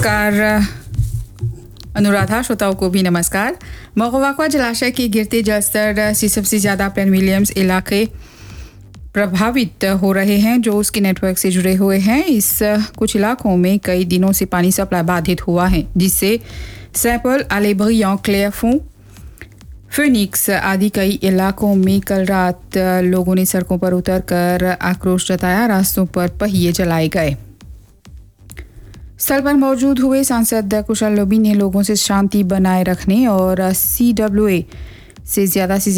कार अनुराधा श्रोताओं को भी नमस्कार। मगवाकवा जलाशय के गिरते जलस्तर से सबसे ज़्यादा प्लेन विलियम्स इलाके प्रभावित हो रहे हैं जो उसके नेटवर्क से जुड़े हुए हैं। इस कुछ इलाकों में कई दिनों से पानी सप्लाई बाधित हुआ है जिससे सैपल अलेब्रियां क्लेयरफों फिनिक्स आदि कई इलाकों में कल रात लोगों ने सड़कों पर उतरकर आक्रोश जताया। रास्तों पर पहिए जलाए गए। स्थल पर मौजूद हुए सांसद कुशल लोबी ने लोगों से शांति बनाए रखने और CWA से ज़्यादा